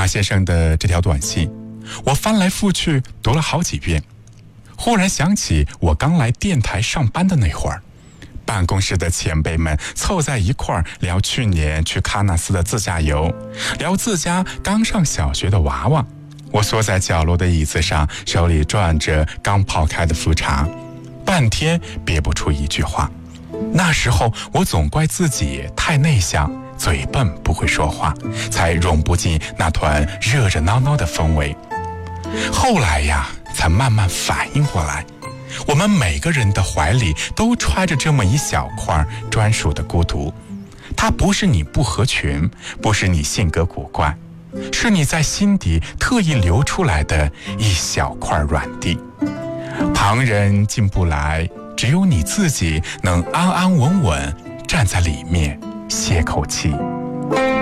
马先生的这条短信，我翻来覆去读了好几遍，忽然想起我刚来电台上班的那会儿，办公室的前辈们凑在一块儿聊去年去喀纳斯的自驾游，聊自家刚上小学的娃娃。我缩在角落的椅子上，手里攥着刚泡开的茯茶，半天憋不出一句话。那时候我总怪自己太内向，嘴笨不会说话，才融不进那团热热闹闹的氛围。后来呀，才慢慢反应过来，我们每个人的怀里都揣着这么一小块专属的孤独。它不是你不合群，不是你性格古怪，是你在心底特意留出来的一小块软地。旁人进不来，只有你自己能安安稳稳站在里面歇口气。